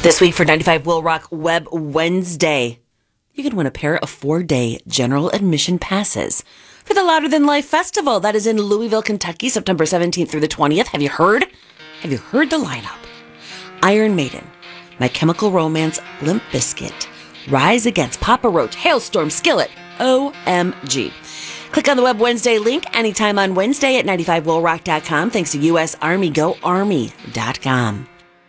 This week for 95 Will Rock Web Wednesday, you can win a pair of 4-day general admission passes for the Louder Than Life Festival. That is in Louisville, Kentucky, September 17th through the 20th. Have you heard? Have you heard the lineup? Iron Maiden, My Chemical Romance, Limp Bizkit, Rise Against, Papa Roach, Hailstorm, Skillet, OMG. Click on the Web Wednesday link anytime on Wednesday at 95willrock.com. Thanks to US Army. Go Army.com.